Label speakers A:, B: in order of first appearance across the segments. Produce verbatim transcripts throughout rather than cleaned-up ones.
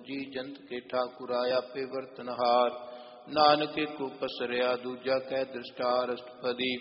A: जी जंत के ठाकुरा आपे वर्तनहार। नानक को पसरिया दूजा कह दृष्टार अष्टपदी।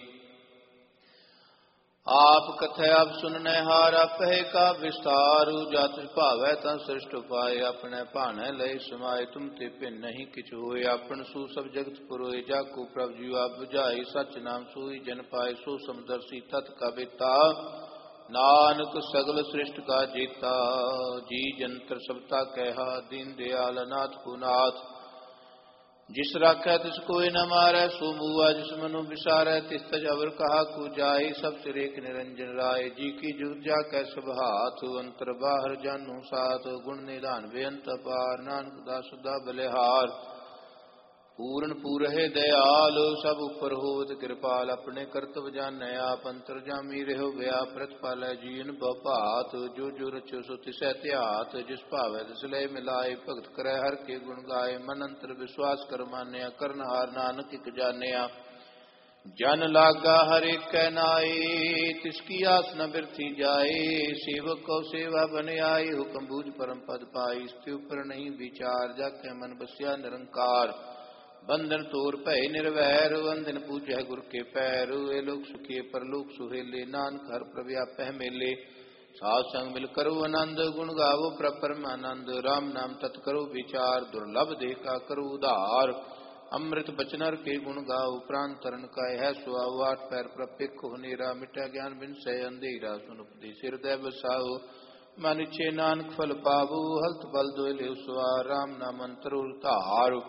A: आप कथय अब सुनने हार आपे का विस्तार। जात भावै ता सृष्ट पाए अपने भाने लय समाये। तुम ते भिन्न नहीं किछ होए आपन सु सब जगत पुरोए। जाको प्रभु जी आप बुझाई सच नाम सोई जन पाए। सो समदर्शी तत् का बेता नानक सगल सृष्ट का जेता। जी जंतर सबता कहा दीन दयाल अनाथ को नाथ। जिस राखै तिस कोई न मारै सो मुआ जिस मनु विसारै। तिस तज अवर कहा को जाय सब सिर एक निरंजन राय। जी की जुग जा कै सब हाथ अंतर बाहर जानू साथ। गुण निधान बेअंत पार नानक दास सदा बलिहार। पूर्ण पूरहे दयाल सब उपर होत कृपाल। अपने करतव जानै आप अंतर जामी रहो व्याप। प्रतिपालै जीन बपात जो जो रचो सो तिसै त्यात। जिस भावै तिस लय मिलाए भगत करै हर के गुण गाए। मन अंतर विश्वास कर मानया करनहार नानक इक जानिया। जन लागा हर एक कै नाए तिसकी आस न बिरथी जाए। सेवक को सेवा बन आई हुक्म बूझ परम पद पाई। इसके ऊपर नहीं विचार जाके मन बसिया निरंकार। बंधन तोर भय निर्वैर वंदन पूजै गुर के पैर। ए लोक सुखिए परलोक सुहेले नानक हर प्रव्यापै मेले। साध संग मिल करो आनंद गुण गावो प्रभ परमानंद। राम नाम तत् करो विचार दुर्लभ देह का करो उधार। अमृत बचनर के गुण गाओ प्राण तरण का है सुआओ। आठ पैर प्रपिक नेरा मिटा ज्ञान बिन सै अंधेरा। सुन उपदेश हृदय बसाओ मन इच्छे नानक फल पावो। हलत बल दोय ले सुआर राम नाम अंतर धार।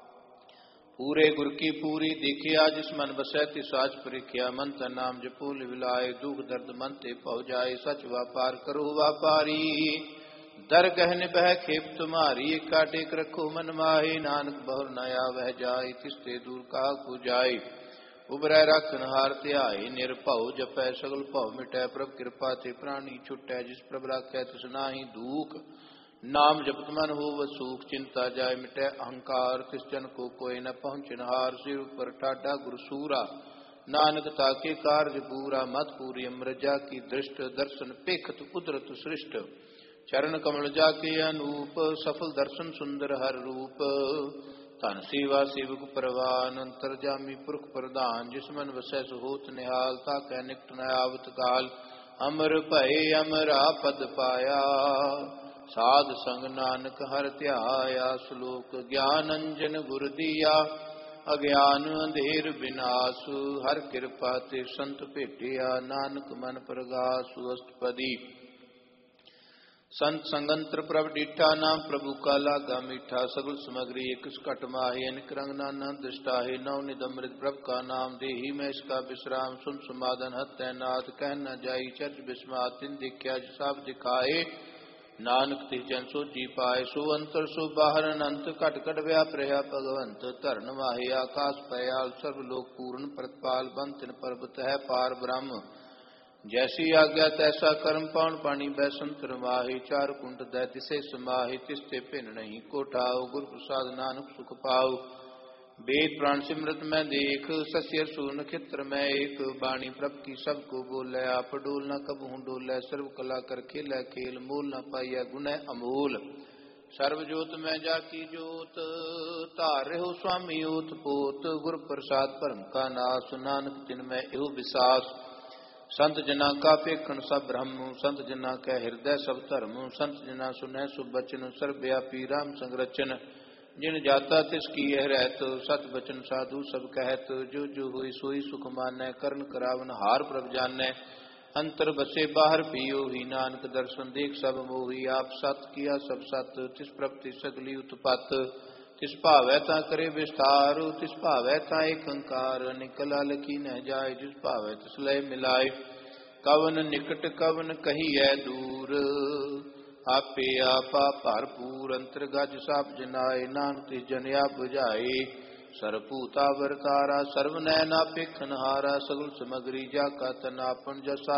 A: पूरे गुर की पूरी देखिया जिस मन बसै तिस साज परिख्या। मन तन नाम जपो लिविलाए दुख दर्द मन ते पौ जाए। सच व्यापार करो व्यापारी दर गहन बह खेप तुम्हारी। एका टेक रखो मन माहे नानक बहुर न आवह जाय। तिसते दूर कहा को जाय उबरै राखन हार ध्याय। निरभउ जपै सगल भव मिटै प्रभ कृपा ते प्राणी छुटै। जिस प्रभ राखै तिस नाहि दूख नाम जपत मन हो वसूख। चिंता जाय मिटै अहंकार तिस जन को कोई न पहुँचनहार। सिर पर ठाडा गुर सूरा नानक ताके कार्य पूरा। मत पूरी अमृजा की दृष्ट दर्शन पेखत कुदरत सृष्ट। चरण कमल जाके अनूप सफल दर्शन सुंदर हर रूप। धन सेवा सेवक परवान अंतर जामी पुरख प्रधान। जिस मन वसै सो होत निहाल ताकै निकट न आवत काल। अमर भय अमरा पद पाया साध संग नानक हर ध्याया। श्लोक ज्ञान अंजन गुर दिया अज्ञान अंधेर विनाशु। हर कृपा ते संत भेटिया नानक मन प्रगासु। अष्टपदी। संत संगंत्र प्रभ डिठा नाम प्रभु का लागा मीठा। सगल समग्री एक घट माहे अनिक रंग नाना दृष्टाहे। नव निध अमृत प्रभ का नाम देही में इसका विश्राम। सुन समाधन हत्य नाथ कह न जाई चर्च विस्मात। तिन दिख्या सब दिखाए नानक तिस जन सो जी पाए। सो अंतर सो बाहर अनंत घट घट व्याप रहा भगवंत। धरन माहे आकाश पयाल सर्वलोक पूर्ण प्रतिपाल। बंतिन पर्वत है पार ब्रह्म जैसी आज्ञा तैसा कर्म। पाउन पानी बैसंतर माहे चार कुंट दै तिसे समाहे। तिसते भिन्न नहीं कोठाओ गुर प्रसाद नानक सुख पाओ। वेद प्राण सिमरत में देख सस्यर सूर नक्षत्र में एक। बाणी प्रभ की सबको बोले आप डोल न कबहू डोलै। सर्व कला कर खेलै खेल मोल न पाइया गुण अमोल। सर्व जोत में जाकी जोत धार रहो स्वामी ओत पोत। गुर प्रसाद भरम का नास नानक जिन में एहो विसास। संत जना का पेखन सब ब्रह्म संत जना कै हृदय सब धर्म। संत जना सुनै सुख बचन सर्वव्यापी राम संगरचन। जिन जाता तिसकी यह रहत सत बचन साधु सब कहत। जो जो हुई सोई सुख मानै करण करावन हार प्रभ जानै। अंतर बसे बाहर पियो ही नानक दर्शन देख सब मोही। आप सत किया सब सत तिस प्रभ तिस सगली उत्पत। तिस भावै ता करे विस्तार तिस भावै ता एक अंकार। निकला लखी न जाय जिस भावै तिस लय मिलाय। कवन निकट कवन कहिए दूर आपे आपा भरपूर। अंतर गज साप जनाए नानक तिस जन आप बुझाए। सरभूता वरतारा सर्व नैना पेखन हारा। सगल समग्री जाका तन आपन जसा